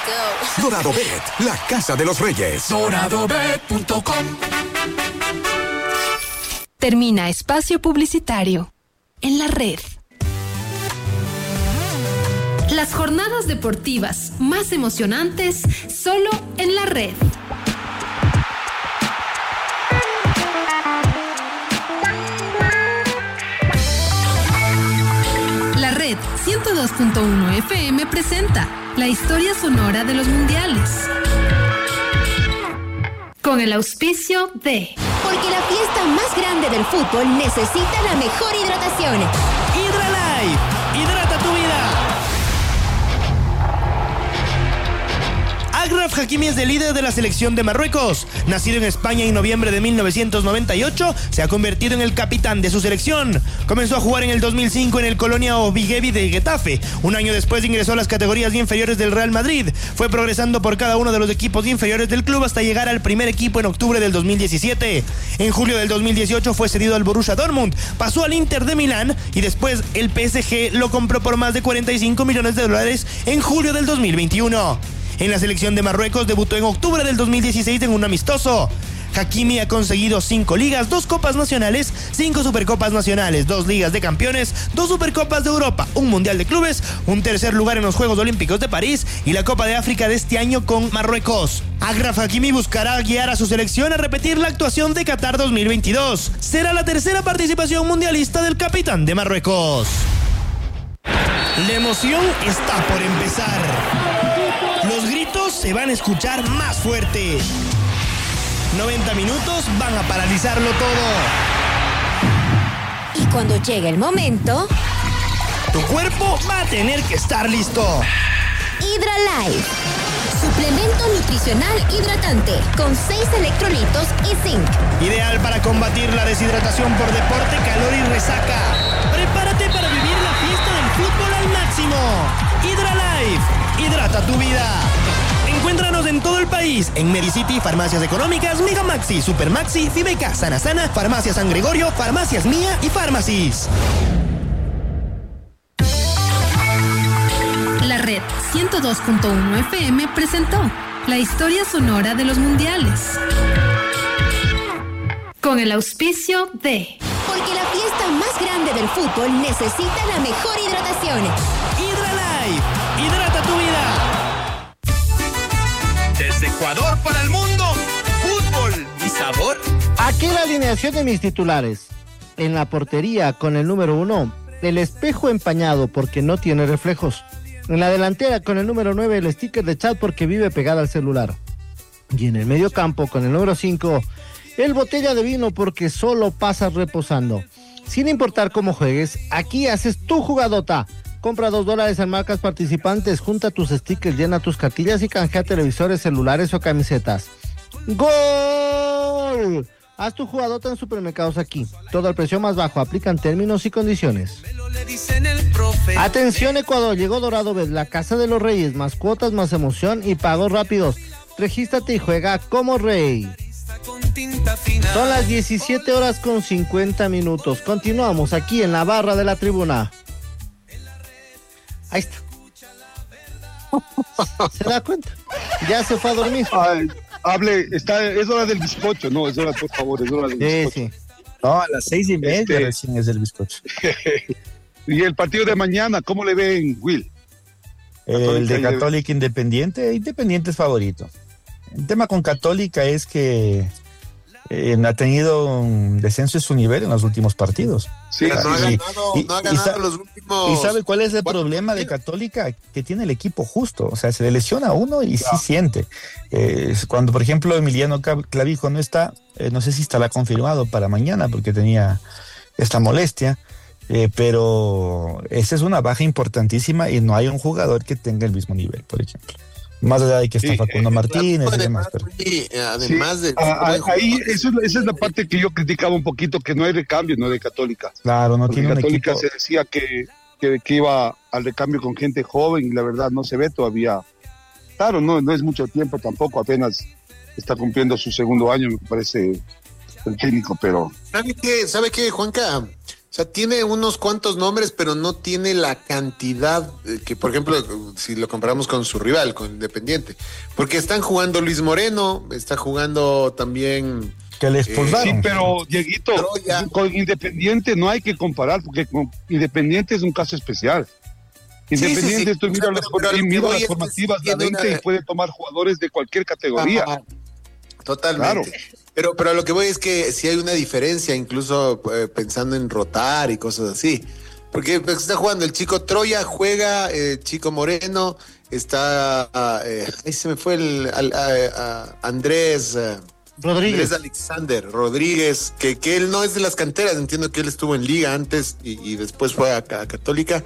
go. Dorado Bet, la casa de los reyes. DoradoBet.com. Termina espacio publicitario en la red. Las jornadas deportivas más emocionantes solo en la red. La red 102.1 FM presenta la historia sonora de los mundiales. Con el auspicio de... Porque la fiesta más grande del fútbol necesita la mejor hidratación. Hidralife, hidrata tu vida. Achraf Hakimi es el líder de la selección de Marruecos. Nacido en España en noviembre de 1998, se ha convertido en el capitán de su selección. Comenzó a jugar en el 2005 en el Colonia Ovievi de Getafe. Un año después ingresó a las categorías inferiores del Real Madrid. Fue progresando por cada uno de los equipos inferiores del club hasta llegar al primer equipo en octubre del 2017. En julio del 2018 fue cedido al Borussia Dortmund, pasó al Inter de Milán y después el PSG lo compró por más de $45 millones en julio del 2021. En la selección de Marruecos debutó en octubre del 2016 en un amistoso. Hakimi ha conseguido 5 ligas, 2 copas nacionales, 5 supercopas nacionales, 2 ligas de campeones, 2 supercopas de Europa, un mundial de clubes, un tercer lugar en los Juegos Olímpicos de París y la Copa de África de este año con Marruecos. Achraf Hakimi buscará guiar a su selección a repetir la actuación de Qatar 2022. Será la tercera participación mundialista del capitán de Marruecos. La emoción está por empezar. Los gritos se van a escuchar más fuerte. 90 minutos van a paralizarlo todo. Y cuando llegue el momento, tu cuerpo va a tener que estar listo. Hidralife, suplemento nutricional hidratante con 6 electrolitos y zinc. Ideal para combatir la deshidratación por deporte, calor y resaca. Prepárate para vivir la fiesta del fútbol al máximo. Hidralife, hidrata tu vida. Encuéntranos en todo el país, en Medicity, Farmacias Económicas, Mega Maxi, Super Maxi, Fibeca, Sana Sana, Farmacia San Gregorio, Farmacias Mía y Farmacis. La red 102.1 FM presentó la historia sonora de los mundiales. Con el auspicio de... Porque la fiesta más grande del fútbol necesita la mejor hidratación. Hidralife, hidrata tu vida. Desde Ecuador para el mundo, fútbol y sabor. Aquí la alineación de mis titulares. En la portería con el número 1, el espejo empañado porque no tiene reflejos. En la delantera con el número 9, el sticker de chat porque vive pegada al celular. Y en el medio campo con el número 5, el botella de vino porque solo pasas reposando. Sin importar cómo juegues, aquí haces tu jugadota. Compra $2 en marcas participantes, junta tus stickers, llena tus cartillas y canjea televisores, celulares o camisetas. ¡Gol! Haz tu jugadota en Supermercados Aquí. Todo al precio más bajo, aplican términos y condiciones. Atención Ecuador, llegó Dorado Bet, la casa de los reyes, más cuotas, más emoción y pagos rápidos. Regístrate y juega como rey. Son las 17:50. Continuamos aquí en la barra de la tribuna. Ahí está. ¿Se da cuenta? Ya se fue a dormir. Ay, es hora del bizcocho, no, es hora, por favor, es hora del bizcocho. Sí. No, a las 6:30 recién es el bizcocho. Y el partido de mañana, ¿cómo le ven, Will? El de Católica Independiente es favorito. El tema con Católica es que ha tenido un descenso de su nivel en los últimos partidos. Sí, no ha ganado los últimos. ¿Y sabe cuál es el problema de Católica? Que tiene el equipo justo. O sea, se le lesiona a uno y sí siente. Cuando, por ejemplo, Emiliano Clavijo no está, no sé si estará confirmado para mañana porque tenía esta molestia. Pero esa es una baja importantísima y no hay un jugador que tenga el mismo nivel, por ejemplo. Más allá de que está Facundo Martínez y demás. Pero... además de... ahí, esa es la parte que yo criticaba un poquito, que no hay recambio, no de Católica. Claro, no tiene un Católica equipo. se decía que iba al recambio con gente joven y la verdad no se ve todavía. Claro, no es mucho tiempo tampoco, apenas está cumpliendo su segundo año, me parece, el técnico, pero... ¿Sabe qué, Juanca? O sea, tiene unos cuantos nombres, pero no tiene la cantidad que, por ejemplo, si lo comparamos con su rival, con Independiente. Porque están jugando Luis Moreno, está jugando también... Que le expulsaron. Sí, pero Dieguito, con Independiente no hay que comparar, porque con Independiente es un caso especial. Independiente, tú mira las formativas de adentro y puede tomar jugadores de cualquier categoría. Totalmente. Claro. Pero a lo que voy es que si hay una diferencia, incluso pensando en rotar y cosas así. Porque está jugando el chico Troya, juega Chico Moreno, está... ahí se me fue Andrés Alexander Rodríguez, que él no es de las canteras, entiendo que él estuvo en Liga antes y después fue a Católica.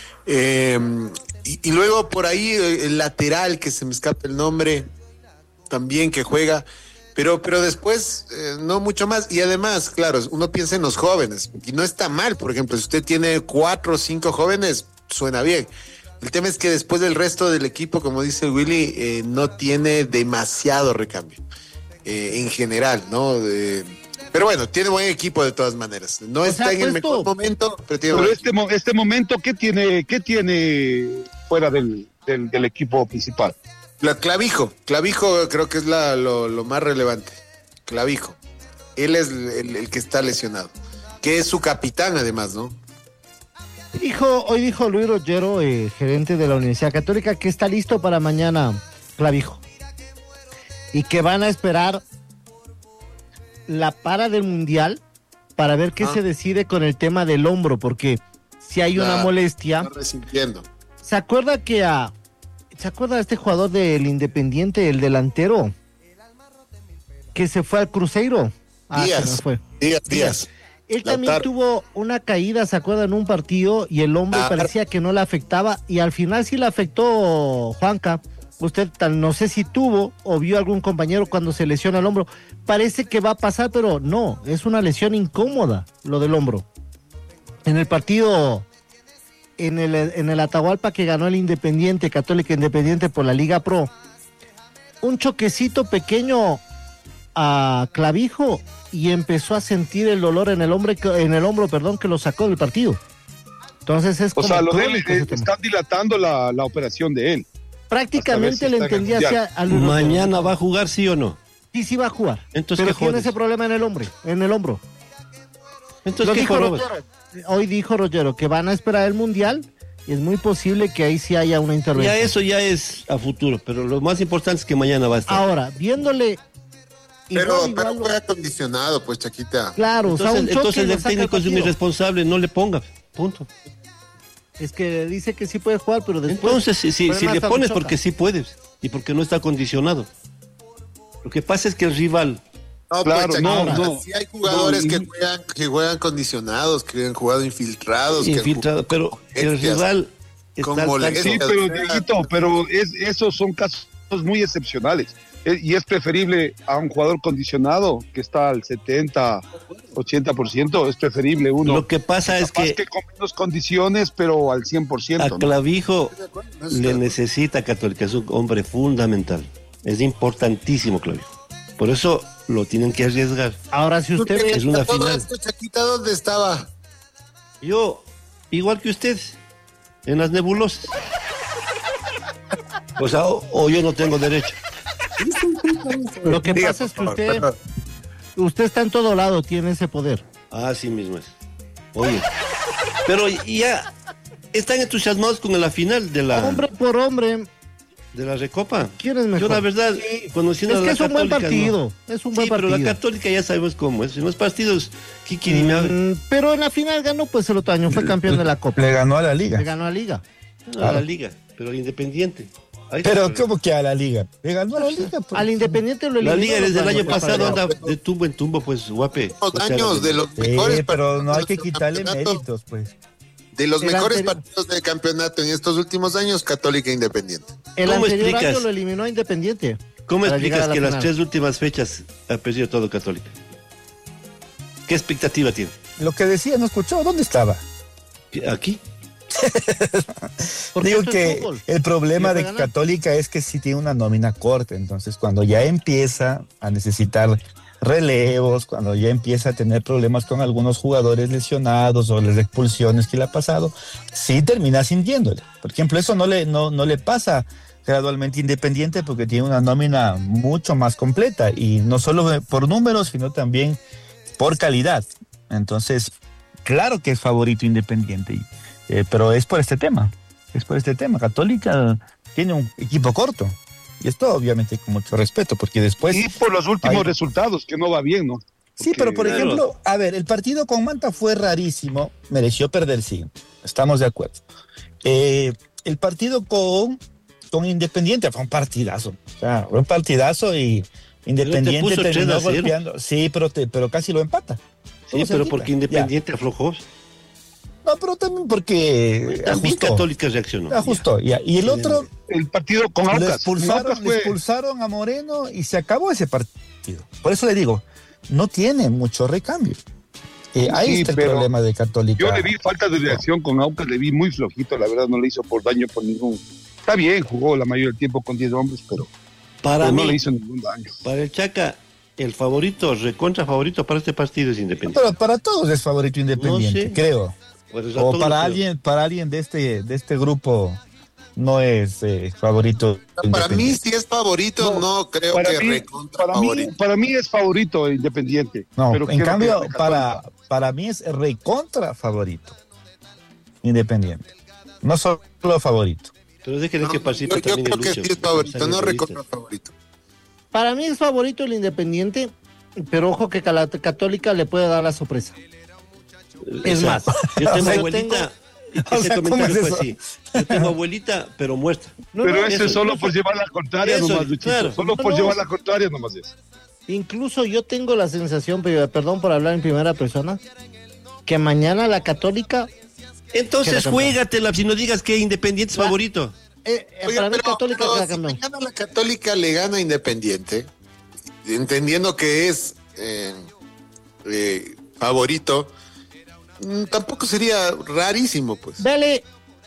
Y luego por ahí el lateral, que se me escapa el nombre, también que juega... Pero después no mucho más. Y además, claro, uno piensa en los jóvenes. Y no está mal, por ejemplo, si usted tiene 4 o 5 jóvenes, suena bien. El tema es que después del resto del equipo, como dice Willy, no tiene demasiado recambio. En general, ¿no? Pero bueno, tiene buen equipo de todas maneras. No está en el mejor momento, pero tiene este momento, ¿qué tiene fuera del equipo principal? Clavijo creo que es lo más relevante. Clavijo. Él es el que está lesionado. Que es su capitán además, ¿no? Hoy dijo Luis Rollero, gerente de la Universidad Católica, que está listo para mañana Clavijo. Y que van a esperar la para del Mundial para ver qué se decide con el tema del hombro, porque si hay una molestia. Está resintiendo. ¿Se acuerda de este jugador del Independiente, el delantero, que se fue al Cruzeiro? Díaz. Él también tuvo una caída, ¿se acuerda? En un partido y el hombre parecía que no le afectaba y al final sí le afectó, Juanca. Usted no sé si tuvo o vio algún compañero cuando se lesiona el hombro. Parece que va a pasar, pero no, es una lesión incómoda lo del hombro. En el partido... En el Atahualpa que ganó el Independiente, Católica Independiente por la Liga Pro, un choquecito pequeño a Clavijo y empezó a sentir el dolor en el hombro, que lo sacó del partido. Entonces es como... O sea, lo de él está dilatando la operación de él. Prácticamente le entendía hacia... ¿Mañana va a jugar, sí o no? Sí va a jugar. Entonces, pero tiene ese problema en el hombro. Entonces, ¿qué jodes? Hoy dijo Rollero que van a esperar el Mundial y es muy posible que ahí sí haya una intervención. Ya eso ya es a futuro, pero lo más importante es que mañana va a estar. Ahora, viéndole... Pero fue acondicionado, pues, Chaquita. Claro, entonces el técnico es un irresponsable, no le ponga, punto. Es que dice que sí puede jugar, pero después... Entonces, si le pones porque sí puedes y porque no está acondicionado. Lo que pasa es que el rival... No, claro, pues, no. Sí hay jugadores que juegan condicionados, que han jugado infiltrados. Pero el rival está sí, pero Dieguito, esos son casos muy excepcionales. Y es preferible a un jugador condicionado que está al 70, 80%, es preferible uno. Lo que pasa es que con menos condiciones, pero al 100%. A Clavijo le necesita Católica, es un hombre fundamental. Es importantísimo, Clavijo. Por eso lo tienen que arriesgar. Ahora, si usted ve... Es una final. Chaquita, ¿dónde estaba? Yo, igual que usted, en las nebulosas. O sea, o yo no tengo derecho. Lo que pasa es que usted está en todo lado, tiene ese poder. Así mismo es. Oye, pero ya están entusiasmados con la final de la... Hombre por hombre... De la Recopa. ¿Quién es mejor? Yo la verdad, conociendo es que a la es un Católica, buen partido. No. Es un buen partido. Pero la Católica ya sabemos cómo es. En los partidos, Kiki me abre. Pero en la final ganó, pues el otro año fue campeón de la Copa. Le ganó a la Liga. Le ganó a la Liga. A la Liga, pero al Independiente. Pero ¿cómo que a la Liga? Le ganó a la Liga. Pues. Al Independiente lo eliminó. La Liga desde el año pasado anda de tumbo en tumbo, pues guape. Años de los mejores, pero no hay que quitarle méritos, pues. De los mejores partidos del campeonato en estos últimos años, Católica e Independiente. El anterior año lo eliminó a Independiente. ¿Cómo explicas que las 3 últimas fechas ha perdido todo Católica? ¿Qué expectativa tiene? Lo que decía, ¿no escuchó? ¿Dónde estaba? ¿Aquí? Digo que el problema de Católica es que sí tiene una nómina corta, entonces cuando ya empieza a necesitar relevos, cuando ya empieza a tener problemas con algunos jugadores lesionados o las expulsiones que le ha pasado, sí termina sintiéndole. Por ejemplo, eso no le pasa gradualmente Independiente porque tiene una nómina mucho más completa y no solo por números, sino también por calidad. Entonces, claro que es favorito Independiente, pero es por este tema. Católica tiene un equipo corto. Y esto obviamente con mucho respeto, porque después... Y por los últimos resultados, que no va bien, ¿no? Sí, pero por ejemplo, a ver, el partido con Manta fue rarísimo, mereció perder, sí, estamos de acuerdo. El partido con Independiente fue un partidazo, o sea, fue un partidazo y Independiente terminó golpeando. Sí, pero casi lo empata. Sí, pero porque Independiente aflojó. No, pero también porque también Católica reaccionó. Ajustó, ya. Y el otro... El partido con Aucas. Le expulsaron a Moreno y se acabó ese partido. Por eso le digo, no tiene mucho recambio. Ahí está el problema de Católica. Yo le vi falta de reacción con Aucas, le vi muy flojito, la verdad no le hizo por daño por ningún... Está bien, jugó la mayoría del tiempo con 10 hombres, pero no le hizo ningún daño. Para el Chaca, el favorito, recontra favorito para este partido es Independiente. Pero para todos es favorito Independiente, creo. Pues o para alguien de este grupo no es favorito. Para mí sí es favorito, no creo que recontra favorito. Para mí es favorito Independiente. No, pero en cambio para mí es recontra favorito Independiente. No solo favorito. Pero déjenme que participe también yo creo que sí es favorito, no recontra favorito. Para mí es favorito el Independiente, pero ojo que la Católica le puede dar la sorpresa. Es más, yo tengo abuelita. Ese comentario fue así. Yo tengo abuelita, pero muerta. Pero eso es solo por llevar la contraria nomás, Luchito. Claro. Solo por llevar la contraria nomás es. Incluso yo tengo la sensación, perdón por hablar en primera persona, que mañana la Católica... Entonces juégatela, si no digas que Independiente es favorito. Para mí Católica si mañana la Católica le gana a Independiente, entendiendo que es favorito... tampoco sería rarísimo, pues. Dale,